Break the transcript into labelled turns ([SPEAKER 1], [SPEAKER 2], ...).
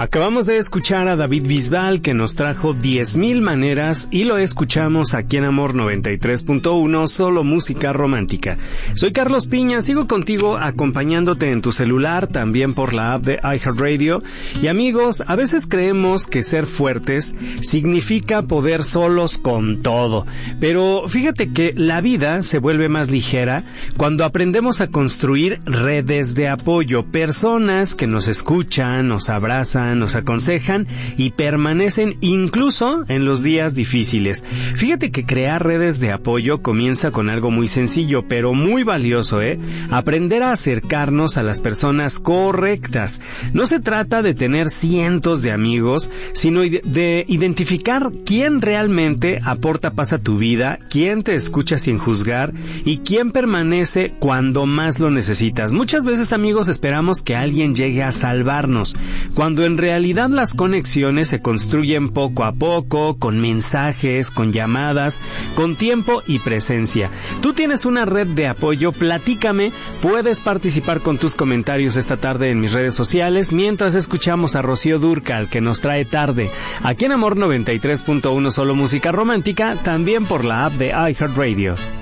[SPEAKER 1] Acabamos de escuchar a David Bisbal, que nos trajo 10,000 maneras, y lo escuchamos aquí en Amor 93.1, solo música romántica. Soy Carlos Piña, sigo contigo acompañándote en tu celular, también por la app de iHeartRadio. Y amigos, a veces creemos que ser fuertes significa poder solos con todo, pero fíjate que la vida se vuelve más ligera cuando aprendemos a construir redes de apoyo, personas que nos escuchan, nos abrazan, nos aconsejan y permanecen incluso en los días difíciles. Fíjate que crear redes de apoyo comienza con algo muy sencillo, pero muy valioso, aprender a acercarnos a las personas correctas. No se trata de tener cientos de amigos, sino de identificar quién realmente aporta paz a tu vida, quién te escucha sin juzgar y quién permanece cuando más lo necesitas. Muchas veces, amigos, esperamos que alguien llegue a salvarnos, cuando en realidad las conexiones se construyen poco a poco, con mensajes, con llamadas, con tiempo y presencia. Tú tienes una red de apoyo, platícame, puedes participar con tus comentarios esta tarde en mis redes sociales, mientras escuchamos a Rocío Dúrcal, que nos trae Tarde, aquí en Amor 93.1, solo música romántica, también por la app de iHeartRadio.